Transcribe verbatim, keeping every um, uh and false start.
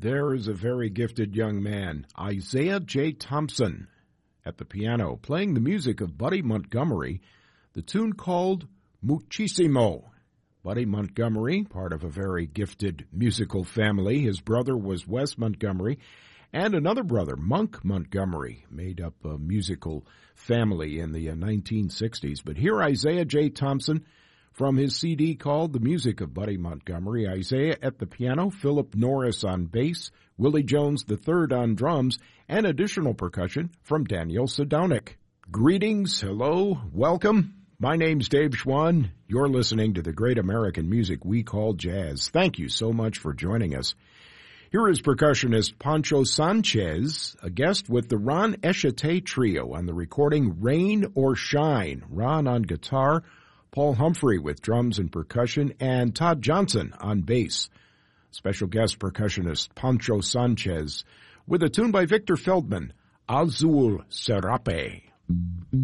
There is a very gifted young man, Isaiah J. Thompson, at the piano, playing the music of Buddy Montgomery, the tune called Muchissimo. Buddy Montgomery, part of a very gifted musical family. His brother was Wes Montgomery, and another brother, Monk Montgomery, made up a musical family in the nineteen sixties. But here, Isaiah J. Thompson, from his C D called The Music of Buddy Montgomery. Isaiah at the piano, Philip Norris on bass, Willie Jones the third on drums, and additional percussion from Daniel Sadownik. Greetings, hello, welcome. My name's Dave Schwann. You're listening to the great American music we call jazz. Thank you so much for joining us. Here is percussionist Pancho Sanchez, a guest with the Ron Eshate Trio on the recording Rain or Shine. Ron on guitar, Paul Humphrey with drums and percussion, and Todd Johnson on bass. Special guest percussionist Pancho Sanchez with a tune by Victor Feldman, Azul Serape.